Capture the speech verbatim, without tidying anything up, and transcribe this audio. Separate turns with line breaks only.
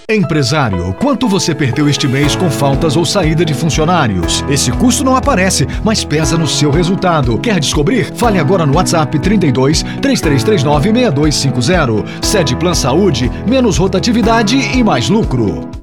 Empresário, quanto você perdeu este mês com faltas ou saída de funcionários? Esse custo não aparece, mas pesa no seu resultado. Quer descobrir? Fale agora no WhatsApp trinta e dois, três três três nove, seis dois cinco zero. Cedplan Saúde, menos rotatividade e mais lucro.